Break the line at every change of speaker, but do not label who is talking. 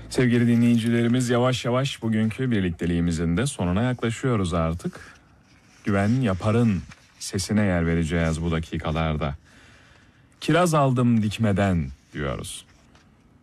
Sevgili dinleyicilerimiz, yavaş yavaş bugünkü birlikteliğimizin de sonuna yaklaşıyoruz artık. Güven Yapar'ın sesine yer vereceğiz bu dakikalarda. Kiraz aldım dikmeden diyoruz.